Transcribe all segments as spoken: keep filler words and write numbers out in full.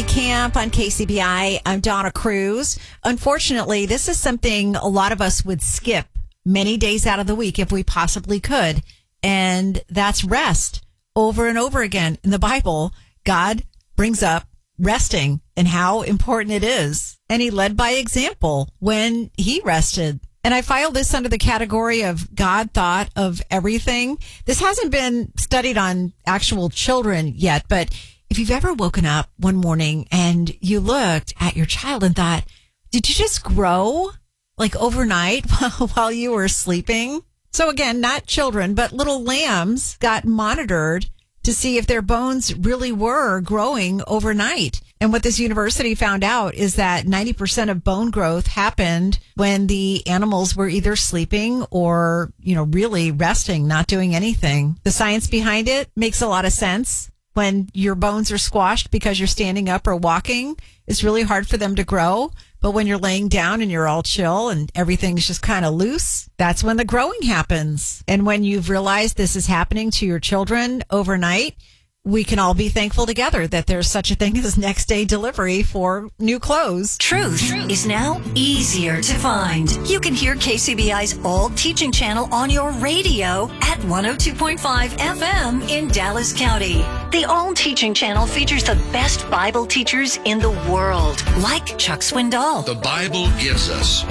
Camp on K C B I. I'm Donna Cruz. Unfortunately, this is something a lot of us would skip many days out of the week if we possibly could. And that's rest. Over and over again in the Bible, God brings up resting and how important it is. And he led by example when he rested. And I filed this under the category of God thought of everything. This hasn't been studied on actual children yet, but if you've ever woken up one morning and you looked at your child and thought, did you just grow like overnight while you were sleeping? So again, not children, but little lambs got monitored to see if their bones really were growing overnight. And what this university found out is that ninety percent of bone growth happened when the animals were either sleeping or, you know, really resting, not doing anything. The science behind it makes a lot of sense. When your bones are squashed because you're standing up or walking, it's really hard for them to grow. But when you're laying down and you're all chill and everything's just kind of loose, that's when the growing happens. And when you've realized this is happening to your children overnight, we can all be thankful together that there's such a thing as next day delivery for new clothes. Truth, Truth is now easier to find. You can hear K C B I's All Teaching Channel on your radio at one oh two point five F M in Dallas County. The All Teaching Channel features the best Bible teachers in the world, like Chuck Swindoll. The Bible gives us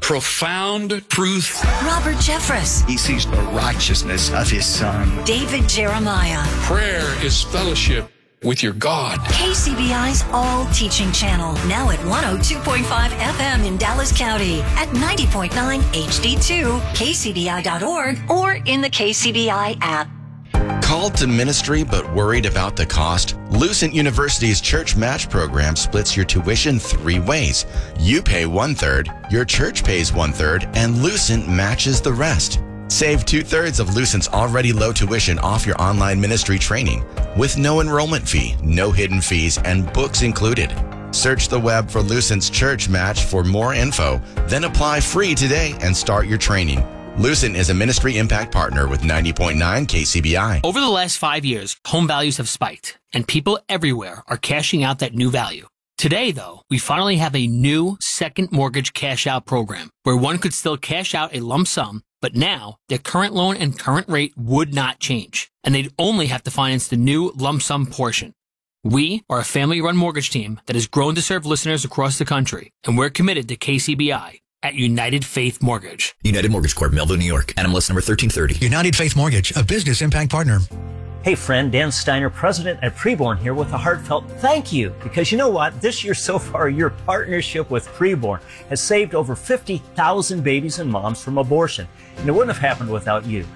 profound truth. Robert Jeffress. He sees the righteousness of his son. David Jeremiah. Prayer is fellowship with your God. K C B I's All Teaching Channel, now at one oh two point five F M in Dallas County, at ninety point nine H D two, K C B I dot org, or in the K C B I app. Called to ministry but worried about the cost? Lucent University's Church Match program splits your tuition three ways. You pay one-third, your church pays one-third, and Lucent matches the rest. Save two-thirds of Lucent's already low tuition off your online ministry training with no enrollment fee, no hidden fees, and books included. Search the web for Lucent's Church Match for more info, then apply free today and start your training. Lucent is a ministry impact partner with ninety point nine K C B I. Over the last five years, home values have spiked, and people everywhere are cashing out that new value. Today, though, we finally have a new second mortgage cash out program where one could still cash out a lump sum, but now their current loan and current rate would not change, and they'd only have to finance the new lump sum portion. We are a family-run mortgage team that has grown to serve listeners across the country, and we're committed to K C B I at United Faith Mortgage. United Mortgage Corp, Melville, New York. N M L S number thirteen thirty. United Faith Mortgage, a business impact partner. Hey friend, Dan Steiner, president at Preborn here with a heartfelt thank you. Because you know what? This year so far, your partnership with Preborn has saved over fifty thousand babies and moms from abortion. And it wouldn't have happened without you.